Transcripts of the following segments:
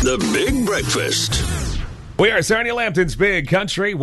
The Big Breakfast. We are Sarnia Lambton's Big Country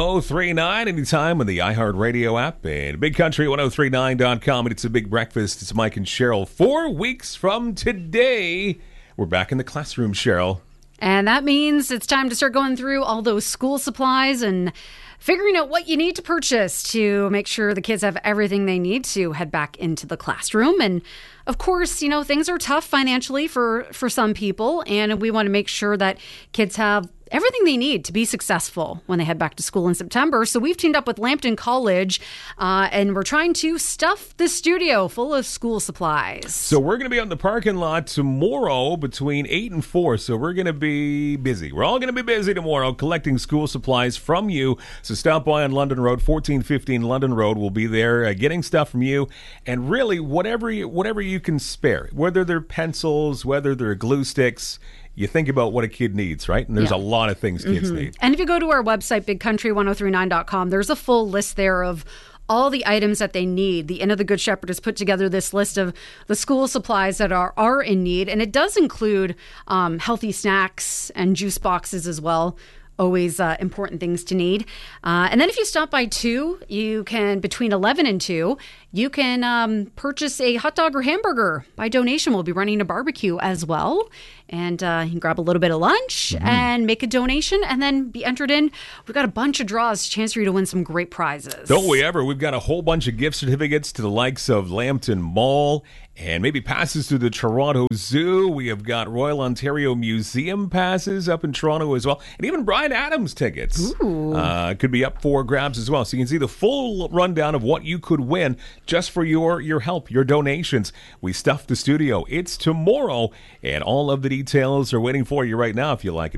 1039, anytime on the iHeartRadio app and BigCountry1039.com. And it's a Big Breakfast. It's Mike and Cheryl. 4 weeks from today, we're back in the classroom, Cheryl. And that means it's time to start going through all those school supplies and figuring out what you need to purchase to make sure the kids have everything they need to head back into the classroom. And of course, you know, things are tough financially for some people, and we want to make sure that kids have everything they need to be successful when they head back to school in September. So we've teamed up with Lambton College, and we're trying to stuff the studio full of school supplies. So we're going to be on the parking lot tomorrow between 8 and 4. So we're going to be busy. We're all going to be busy tomorrow collecting school supplies from you. So stop by on London Road, 1415 London Road. We'll be there getting stuff from you. And really, whatever you can spare, whether they're pencils, whether they're glue sticks, you think about what a kid needs, right? And there's a lot of things kids need. And if you go to our website, bigcountry1039.com, there's a full list there of all the items that they need. The Inn of the Good Shepherd has put together this list of the school supplies that are in need. And it does include healthy snacks and juice boxes as well. Always important things to need. And then if you stop by 2, you can, between 11 and 2, you can purchase a hot dog or hamburger by donation. We'll be running a barbecue as well. And you can grab a little bit of lunch and make a donation and then be entered in. We've got a bunch of draws, chance for you to win some great prizes. Don't we ever? We've got a whole bunch of gift certificates to the likes of Lambton Mall and maybe passes to the Toronto Zoo. We have got Royal Ontario Museum passes up in Toronto as well. And even Bryan Adams tickets could be up for grabs as well. So you can see the full rundown of what you could win just for your help, your donations. We stuffed the studio. It's tomorrow, and all of the details are waiting for you right now if you like it.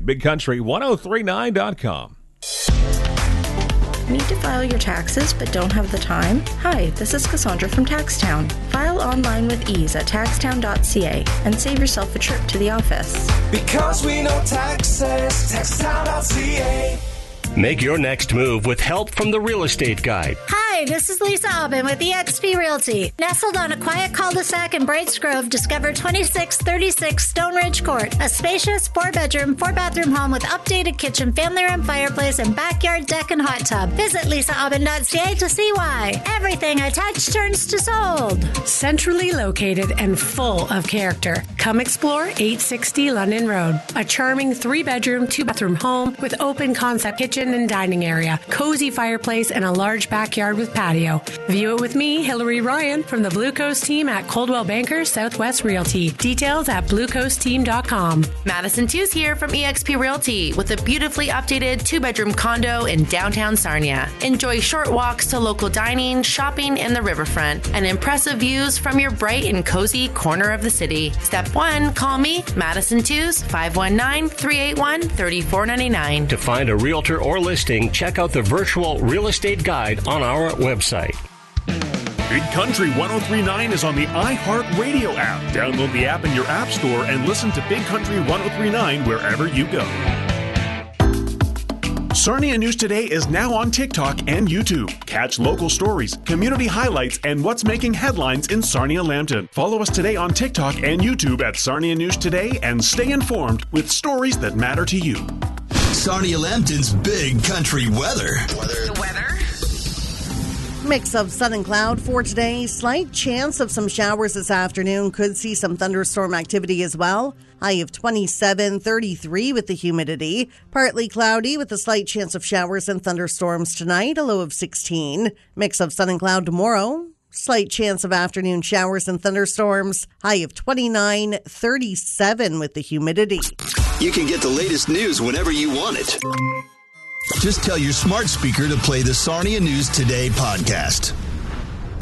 BigCountry1039.com. Need to file your taxes but don't have the time? Hi, this is Cassandra from Taxtown. File online with ease at taxtown.ca and save yourself a trip to the office. Because we know taxes, taxtown.ca. Make your next move with help from the Real Estate Guide. Hi, this is Lisa Aubin with eXp Realty. Nestled on a quiet cul-de-sac in Brights Grove, discover 2636 Stone Ridge Court, a spacious 4-bedroom, 4-bathroom home with updated kitchen, family room, fireplace, and backyard deck and hot tub. Visit lisaaubin.ca to see why. Everything I touch turns to sold. Centrally located and full of character. Come explore 860 London Road, a charming 3-bedroom, 2-bathroom home with open concept kitchen and dining area, cozy fireplace, and a large backyard with patio. View it with me, Hillary Ryan, from the Blue Coast team at Coldwell Banker Southwest Realty. Details at bluecoastteam.com. Madison Tews here from eXp Realty with a beautifully updated 2-bedroom condo in downtown Sarnia. Enjoy short walks to local dining, shopping in the riverfront, and impressive views from your bright and cozy corner of the city. Step 1, call me, Madison Tews, 519-381-3499. To find a realtor or listing, check out the virtual real estate guide on our website. Big Country 1039 is on the iHeartRadio app. Download the app in your app store and listen to Big Country 1039 wherever you go. Sarnia News Today is now on TikTok and YouTube. Catch local stories, community highlights, and what's making headlines in Sarnia Lambton. Follow us today on TikTok and YouTube at Sarnia News Today and stay informed with stories that matter to you. Sarnia Lambton's Big Country weather. The weather? Mix of sun and cloud for today. Slight chance of some showers this afternoon. Could see some thunderstorm activity as well. High of 27, 33 with the humidity. Partly cloudy with a slight chance of showers and thunderstorms tonight. A low of 16. Mix of sun and cloud tomorrow. Slight chance of afternoon showers and thunderstorms. High of 29, 37 with the humidity. You can get the latest news whenever you want it. Just tell your smart speaker to play the Sarnia News Today podcast.